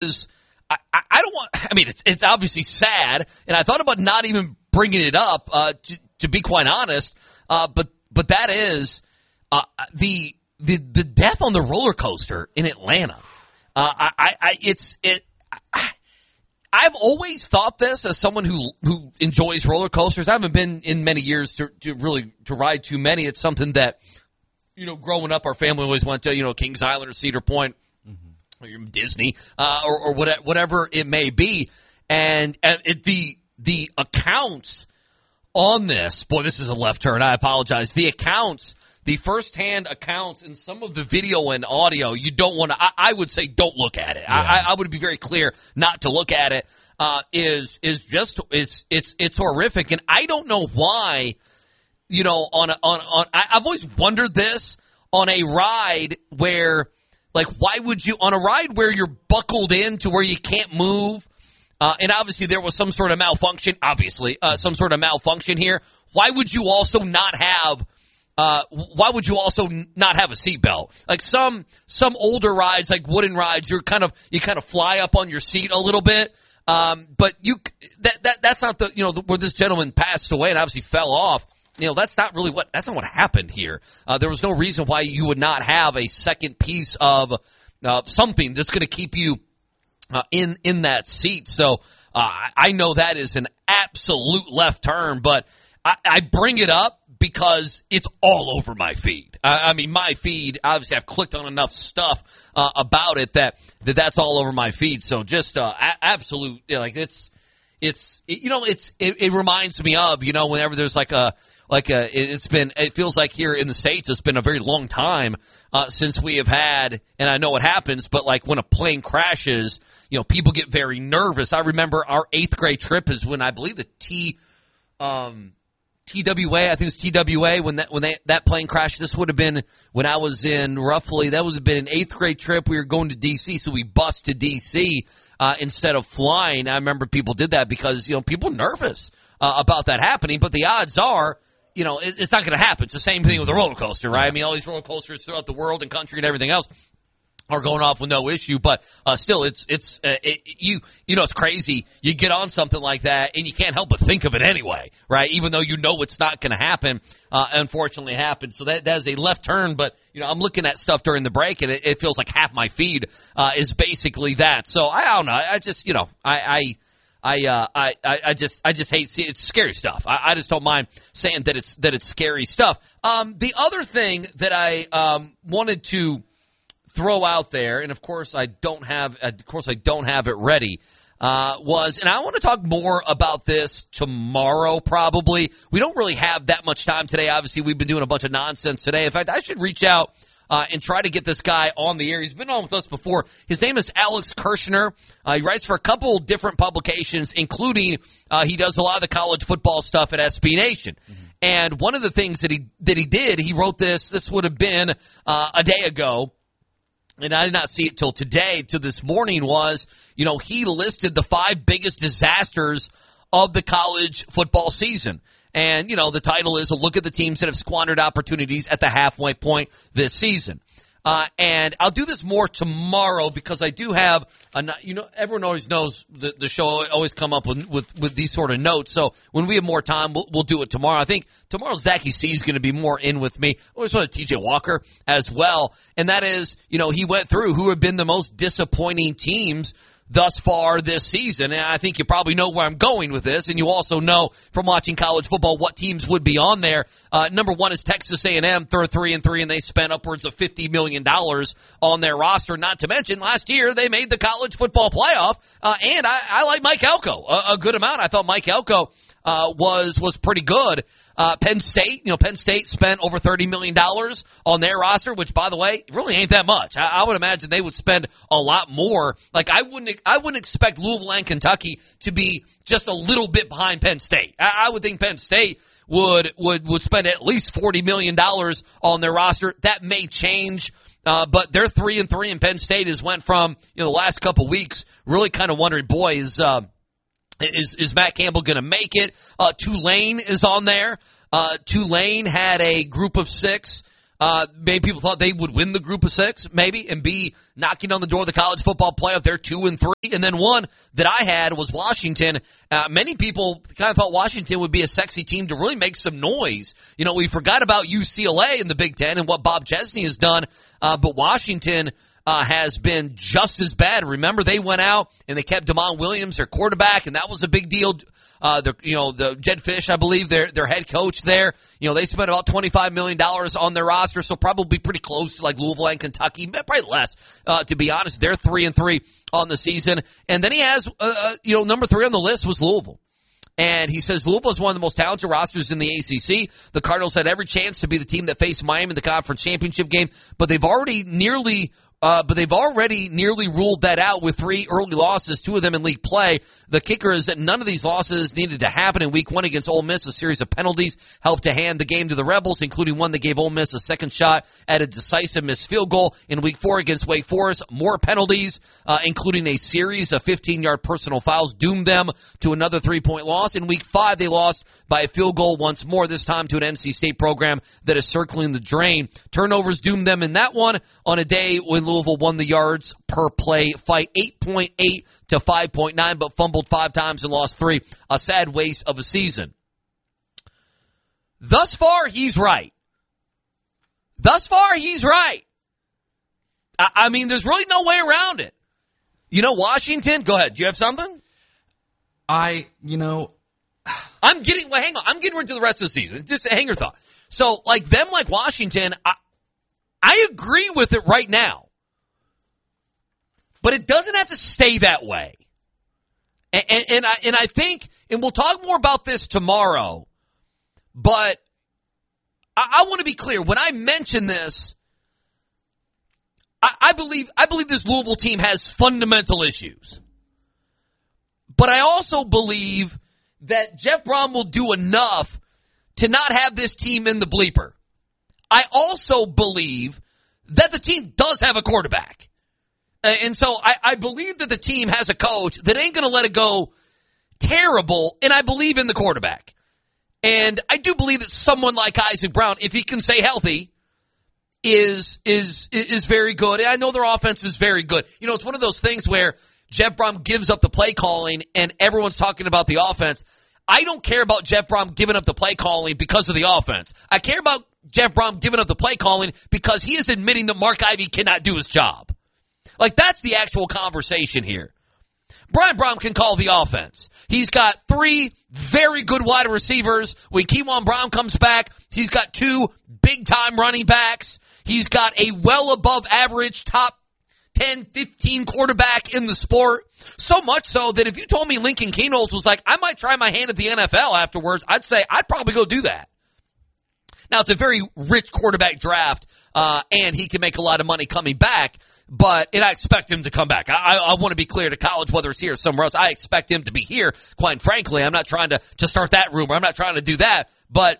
I don't want. I mean, it's obviously sad, and I thought about not even bringing it up to be quite honest. But that is the death on the roller coaster in Atlanta. I've always thought this as someone who enjoys roller coasters. I haven't been in many years to ride too many. It's something that, growing up, our family always went to, Kings Island or Cedar Point, or Disney, or whatever it may be. And the accounts on this, boy, this is a left turn. I apologize. The first-hand accounts and some of the video and audio, you don't want to, I would say don't look at it. Yeah. I would be very clear not to look at it, is just, it's horrific. And I don't know why, I've always wondered this on a ride where, why would you, on a ride where you're buckled in to where you can't move, and obviously there was some sort of malfunction, here. Why would you also not have a seatbelt? Like some older rides, like wooden rides, you kind of fly up on your seat a little bit. But that's not where this gentleman passed away and obviously fell off. That's not what happened here. There was no reason why you would not have a second piece of something that's going to keep you in that seat. So I know that is an absolute left turn, but I bring it up because it's all over my feed. My feed, obviously I've clicked on enough stuff about it that's all over my feed. So just absolute, it reminds me of, whenever there's it feels like here in the States, it's been a very long time since we have had, and I know what happens, but when a plane crashes, people get very nervous. I remember our 8th grade trip is when I believe the TWA, I think it was TWA, when that plane crashed. This would have been when I was in that would have been an 8th grade trip. We were going to D.C., so we bused to D.C. Instead of flying. I remember people did that because, people are nervous about that happening, but the odds are, it's not going to happen. It's the same thing with a roller coaster, right? All these roller coasters throughout the world and country and everything else are going off with no issue, but still, it's crazy. You get on something like that, and you can't help but think of it anyway, right? Even though it's not going to happen, unfortunately, it happens. So that is a left turn, but I'm looking at stuff during the break, and it feels like half my feed is basically that. So I don't know. I just I just hate seeing it's scary stuff. I just don't mind saying that it's scary stuff. The other thing that I wanted to throw out there, and of course I don't have it ready, was, and I want to talk more about this tomorrow probably. We don't really have that much time today. Obviously, we've been doing a bunch of nonsense today. In fact, I should reach out and try to get this guy on the air. He's been on with us before. His name is Alex Kirshner. He writes for a couple different publications, including he does a lot of the college football stuff at SB Nation. Mm-hmm. And one of the things that he did, he wrote this would have been a day ago, and I did not see it till this morning, was, he listed the 5 biggest disasters of the college football season. And, the title is a look at the teams that have squandered opportunities at the halfway point this season. And I'll do this more tomorrow because I do have, everyone always knows the show always come up with these sort of notes. So when we have more time, we'll do it tomorrow. I think tomorrow Zachy C is going to be more in with me. I always want to TJ Walker as well. And that is, he went through who have been the most disappointing teams thus far this season. And I think you probably know where I'm going with this, and you also know from watching college football what teams would be on there. Number 1 is Texas A&M. They're 3-3, and they spent upwards of $50 million on their roster. Not to mention, last year they made the college football playoff, and I like Mike Elko a good amount. I thought Mike Elko was pretty good. Penn State spent over $30 million on their roster, which, by the way, really ain't that much. I would imagine they would spend a lot more. I wouldn't expect Louisville and Kentucky to be just a little bit behind Penn State. I would think Penn State would spend at least $40 million on their roster. That may change. But they're 3-3, and Penn State has went from, the last couple weeks really kind of wondering, boy, is Matt Campbell going to make it? Tulane is on there. Tulane had a group of 6 Maybe people thought they would win the group of 6, maybe, and be knocking on the door of the college football playoff. They're 2-3. And then one that I had was Washington. Many people kind of thought Washington would be a sexy team to really make some noise. You know, we forgot about UCLA in the Big Ten and what Bob Chesney has done. But Washington has been just as bad. Remember, they went out and they kept Damon Williams, their quarterback, and that was a big deal. The Jed Fish, I believe, their head coach there, they spent about $25 million on their roster, so probably pretty close to like Louisville and Kentucky, probably less, to be honest. They're 3-3 on the season. And then he has, number 3 on the list was Louisville. And he says Louisville is one of the most talented rosters in the ACC. The Cardinals had every chance to be the team that faced Miami in the conference championship game, but they've already nearly ruled that out with 3 early losses, 2 of them in league play. The kicker is that none of these losses needed to happen in week 1 against Ole Miss. A series of penalties helped to hand the game to the Rebels, including one that gave Ole Miss a second shot at a decisive missed field goal. In week 4 against Wake Forest, more penalties, including a series of 15-yard personal fouls, doomed them to another 3-point loss. In week 5, they lost by a field goal once more, this time to an NC State program that is circling the drain. Turnovers doomed them in that one on a day when Louisville won the yards per play fight, 8.8 to 5.9, but fumbled 5 times and lost 3. A sad waste of a season. Thus far, he's right. I mean, there's really no way around it. Washington, go ahead. Do you have something? I'm getting ready to the rest of the season. Just hang your thought. So, like Washington, I agree with it right now. But it doesn't have to stay that way. And I think, and we'll talk more about this tomorrow, but I want to be clear. When I mention this, I believe this Louisville team has fundamental issues. But I also believe that Jeff Brom will do enough to not have this team in the bleeper. I also believe that the team does have a quarterback. And so I believe that the team has a coach that ain't going to let it go terrible, and I believe in the quarterback. And I do believe that someone like Isaac Brown, if he can stay healthy, is very good. And I know their offense is very good. It's one of those things where Jeff Brom gives up the play calling, and everyone's talking about the offense. I don't care about Jeff Brom giving up the play calling because of the offense. I care about Jeff Brom giving up the play calling because he is admitting that Mark Ivey cannot do his job. Like, that's the actual conversation here. Brian Brom can call the offense. He's got 3 very good wide receivers. When Kewan Brown comes back, he's got 2 big-time running backs. He's got a well above average top 10, 15 quarterback in the sport. So much so that if you told me Lincoln Kenols was like, I might try my hand at the NFL afterwards, I'd say I'd probably go do that. Now, it's a very rich quarterback draft, and he can make a lot of money coming back. And I expect him to come back. I want to be clear to college, whether it's here or somewhere else. I expect him to be here, quite frankly. I'm not trying to start that rumor. I'm not trying to do that. But,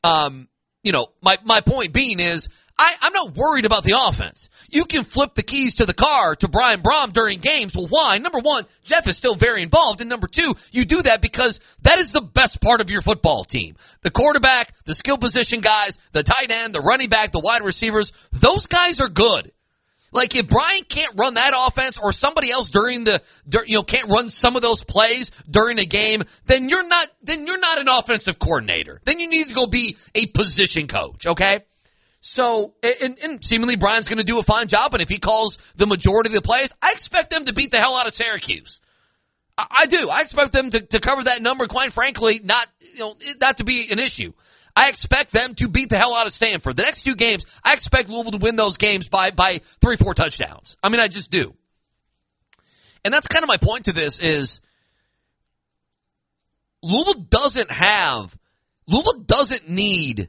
my point being is, I'm not worried about the offense. You can flip the keys to the car to Brian Brom during games. Well, why? Number 1, Jeff is still very involved. And number 2, you do that because that is the best part of your football team. The quarterback, the skill position guys, the tight end, the running back, the wide receivers, those guys are good. Like, if Brian can't run that offense or somebody else can't run some of those plays during a game, then you're not an offensive coordinator. Then you need to go be a position coach, okay? So, and seemingly Brian's going to do a fine job, and if he calls the majority of the plays, I expect them to beat the hell out of Syracuse. I do. I expect them to cover that number, quite frankly, not to be an issue. I expect them to beat the hell out of Stanford. The next 2 games, I expect Louisville to win those games by 3-4 touchdowns. I mean, I just do. And that's kind of my point to this is Louisville doesn't need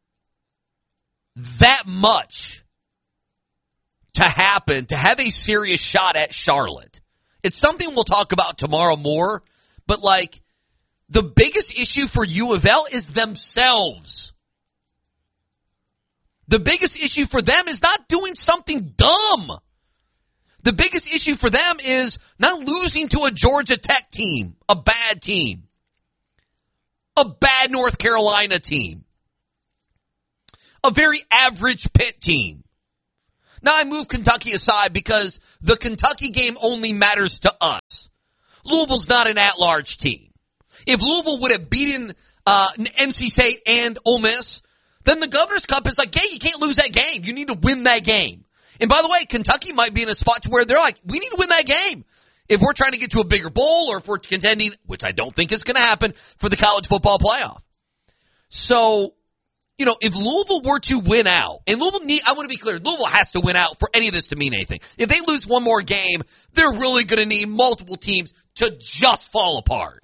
that much to happen to have a serious shot at Charlotte. It's something we'll talk about tomorrow more, but the biggest issue for U of L is themselves. The biggest issue for them is not doing something dumb. The biggest issue for them is not losing to a Georgia Tech team, a bad team, a bad North Carolina team, a very average Pitt team. Now I move Kentucky aside because the Kentucky game only matters to us. Louisville's not an at-large team. If Louisville would have beaten NC State and Ole Miss, then the Governor's Cup is like, hey, you can't lose that game. You need to win that game. And by the way, Kentucky might be in a spot to where they're like, we need to win that game. If we're trying to get to a bigger bowl or if we're contending, which I don't think is going to happen, for the college football playoff. So, if Louisville were to win out, and I want to be clear, Louisville has to win out for any of this to mean anything. If they lose one more game, they're really going to need multiple teams to just fall apart.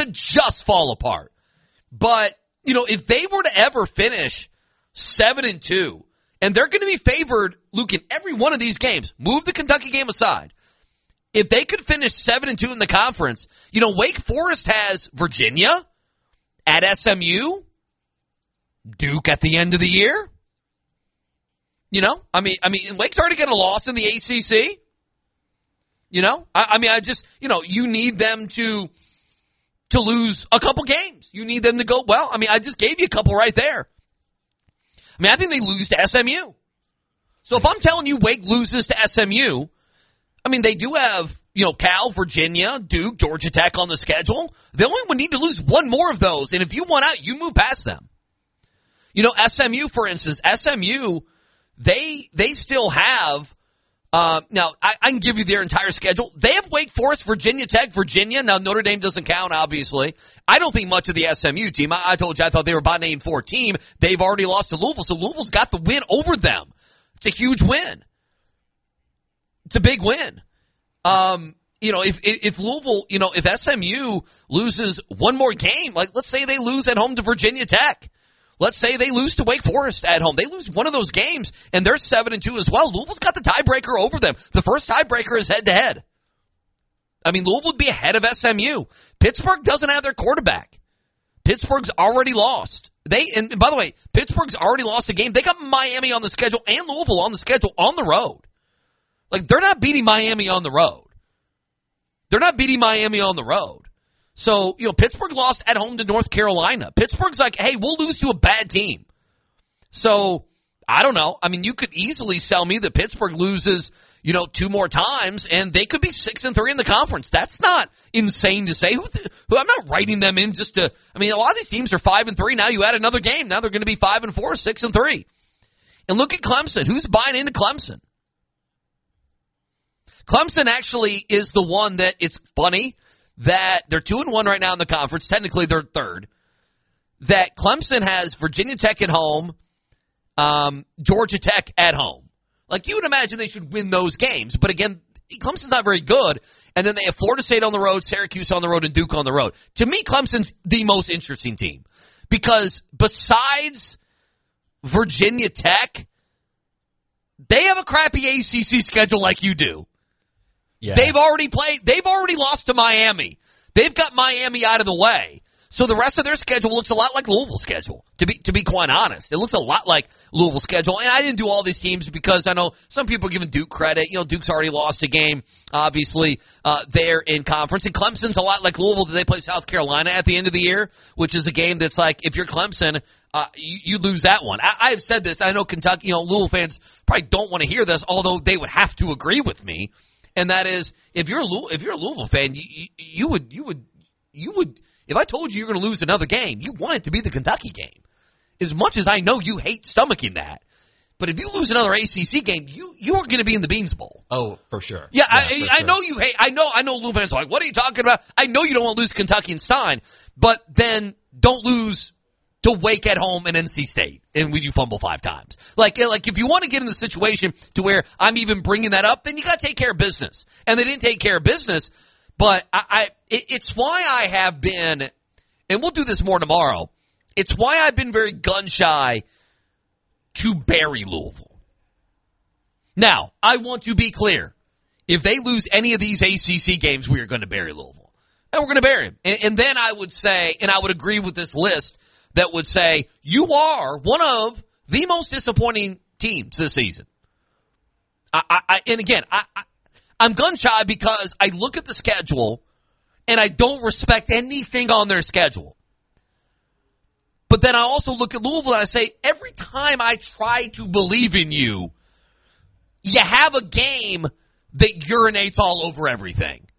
But, if they were to ever finish 7-2, and they're going to be favored, Luke, in every one of these games, move the Kentucky game aside. If they could finish 7-2 in the conference, Wake Forest has Virginia at SMU, Duke at the end of the year. Wake's already got a loss in the ACC. You need them to lose a couple games. You need them to go, I just gave you a couple right there. I think they lose to SMU. So if I'm telling you Wake loses to SMU, they do have, Cal, Virginia, Duke, Georgia Tech on the schedule. They only would need to lose one more of those. And if you won out, you move past them. SMU, for instance, they still have, now I can give you their entire schedule. They have Wake Forest, Virginia Tech, Virginia. Now Notre Dame doesn't count, obviously. I don't think much of the SMU team. I told you I thought they were about an 8-4 team. They've already lost to Louisville, so Louisville's got the win over them. It's a huge win. It's a big win. If Louisville, if SMU loses one more game, like let's say they lose at home to Virginia Tech. Let's say they lose to Wake Forest at home. They lose one of those games, and they're 7-2 as well. Louisville's got the tiebreaker over them. The first tiebreaker is head-to-head. Louisville would be ahead of SMU. Pittsburgh doesn't have their quarterback. Pittsburgh's already lost. And by the way, Pittsburgh's already lost a game. They got Miami on the schedule and Louisville on the schedule on the road. They're not beating Miami on the road. So, Pittsburgh lost at home to North Carolina. Pittsburgh's like, hey, we'll lose to a bad team. So, I don't know. You could easily sell me that Pittsburgh loses, two more times, and they could be 6-3 in the conference. That's not insane to say. Who I'm not writing them in just to, a lot of these teams are 5-3. Now you add another game. Now they're going to be 5-4, 6-3. And look at Clemson. Who's buying into Clemson? Clemson actually is the one that it's funny that they're 2-1 right now in the conference. Technically, they're third. That Clemson has Virginia Tech at home, Georgia Tech at home. You would imagine they should win those games. But again, Clemson's not very good. And then they have Florida State on the road, Syracuse on the road, and Duke on the road. To me, Clemson's the most interesting team. Because besides Virginia Tech, they have a crappy ACC schedule like you do. Yeah. They've already lost to Miami. They've got Miami out of the way. So the rest of their schedule looks a lot like Louisville's schedule, to be quite honest. It looks a lot like Louisville's schedule. And I didn't do all these teams because I know some people are giving Duke credit. Duke's already lost a game, obviously, there in conference. And Clemson's a lot like Louisville. They play South Carolina at the end of the year, which is a game that's like, if you're Clemson, you lose that one. I have said this. I know Kentucky, Louisville fans probably don't want to hear this, although they would have to agree with me. And that is, if you're a Louisville fan, you would, if I told you you're going to lose another game, you want it to be the Kentucky game. As much as I know you hate stomaching that. But if you lose another ACC game, you are going to be in the Beans Bowl. Oh, for sure. Yeah, I know you hate, I know Louisville fans are like, what are you talking about? I know you don't want to lose Kentucky and Stein, but then don't lose to Wake at home and NC State, and when you fumble 5 times. Like if you want to get in the situation to where I'm even bringing that up, then you got to take care of business. And they didn't take care of business, but it's why I have been, and we'll do this more tomorrow, it's why I've been very gun-shy to bury Louisville. Now, I want to be clear. If they lose any of these ACC games, we are going to bury Louisville. And we're going to bury them. And then I would say, and I would agree with this list, that would say, you are one of the most disappointing teams this season. I'm gun-shy because I look at the schedule and I don't respect anything on their schedule. But then I also look at Louisville and I say, every time I try to believe in you, you have a game that urinates all over everything.